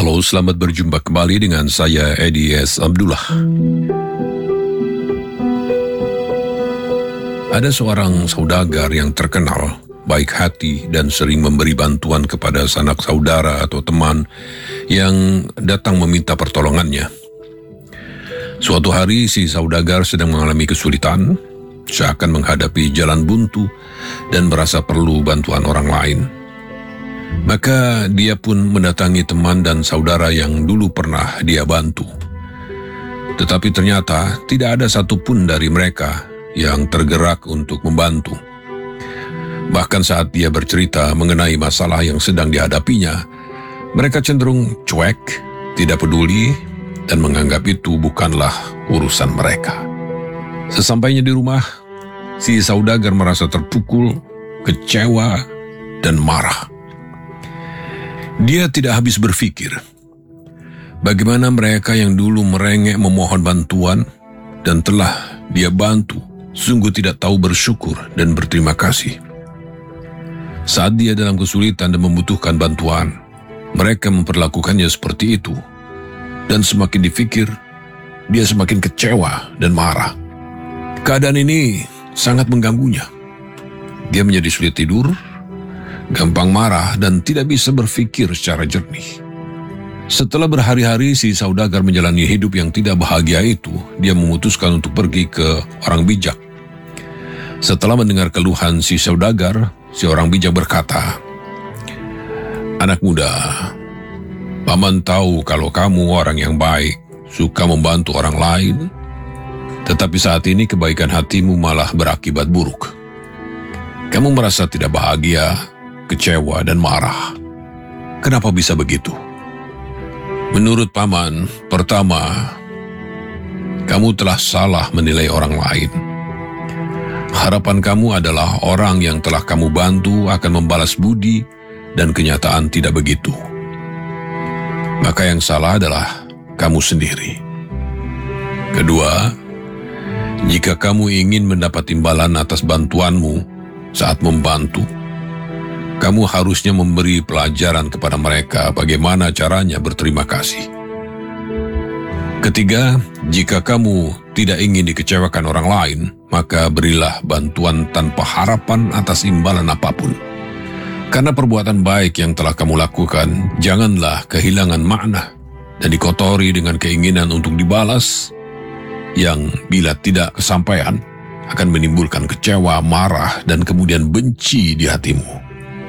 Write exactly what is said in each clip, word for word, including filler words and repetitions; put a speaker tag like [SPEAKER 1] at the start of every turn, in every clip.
[SPEAKER 1] Halo, selamat berjumpa kembali dengan saya Edi S. Abdullah. Ada seorang saudagar yang terkenal, baik hati dan sering memberi bantuan kepada sanak saudara atau teman yang datang meminta pertolongannya. Suatu hari si saudagar sedang mengalami kesulitan, seakan menghadapi jalan buntu dan merasa perlu bantuan orang lain. Maka dia pun mendatangi teman dan saudara yang dulu pernah dia bantu. Tetapi ternyata tidak ada satupun dari mereka yang tergerak untuk membantu. Bahkan saat dia bercerita mengenai masalah yang sedang dihadapinya, mereka cenderung cuek, tidak peduli, dan menganggap itu bukanlah urusan mereka. Sesampainya di rumah, si saudagar merasa terpukul, kecewa, dan marah. Dia tidak habis berpikir, bagaimana mereka yang dulu merengek memohon bantuan dan telah dia bantu, sungguh tidak tahu bersyukur dan berterima kasih. Saat dia dalam kesulitan dan membutuhkan bantuan, mereka memperlakukannya seperti itu. Dan semakin dipikir, dia semakin kecewa dan marah. Keadaan ini sangat mengganggunya. Dia menjadi sulit tidur, gampang marah, dan tidak bisa berpikir secara jernih. Setelah berhari-hari si saudagar menjalani hidup yang tidak bahagia itu, dia memutuskan untuk pergi ke orang bijak. Setelah mendengar keluhan si saudagar, si orang bijak berkata, "Anak muda, paman tahu kalau kamu orang yang baik, suka membantu orang lain, tetapi saat ini kebaikan hatimu malah berakibat buruk. Kamu merasa tidak bahagia, kecewa, dan marah. Kenapa bisa begitu? Menurut paman, pertama, kamu telah salah menilai orang lain. Harapan kamu adalah orang yang telah kamu bantu akan membalas budi, dan kenyataan tidak begitu. Maka yang salah adalah kamu sendiri. Kedua, jika kamu ingin mendapat imbalan atas bantuanmu saat membantu, kamu harusnya memberi pelajaran kepada mereka bagaimana caranya berterima kasih. Ketiga, jika kamu tidak ingin dikecewakan orang lain, maka berilah bantuan tanpa harapan atas imbalan apapun. Karena perbuatan baik yang telah kamu lakukan, janganlah kehilangan makna dan dikotori dengan keinginan untuk dibalas, yang bila tidak kesampaian akan menimbulkan kecewa, marah, dan kemudian benci di hatimu.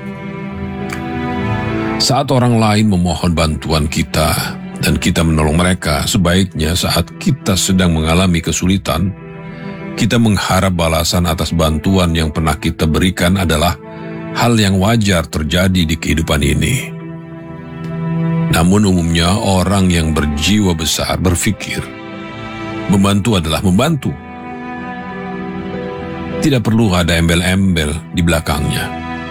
[SPEAKER 1] Saat orang lain memohon bantuan kita dan kita menolong mereka, sebaiknya saat kita sedang mengalami kesulitan, kita mengharap balasan atas bantuan yang pernah kita berikan adalah hal yang wajar terjadi di kehidupan ini. Namun umumnya orang yang berjiwa besar berpikir, membantu adalah membantu. Tidak perlu ada embel-embel di belakangnya.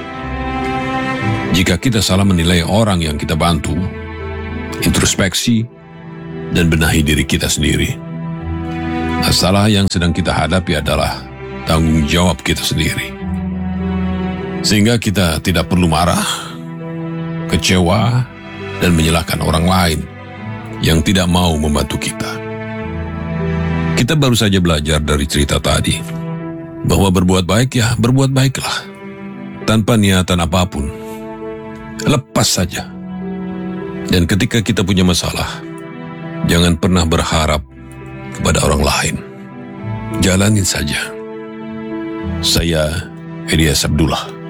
[SPEAKER 1] Jika kita salah menilai orang yang kita bantu, introspeksi dan benahi diri kita sendiri. Masalah yang sedang kita hadapi adalah tanggung jawab kita sendiri. Sehingga kita tidak perlu marah, kecewa, dan menyalahkan orang lain yang tidak mau membantu kita. Kita baru saja belajar dari cerita tadi, bahwa berbuat baik ya berbuat baiklah, tanpa niatan apapun. Lepas saja. Dan ketika kita punya masalah, jangan pernah berharap kepada orang lain. Jalanin saja. Saya Edi S. Abdullah.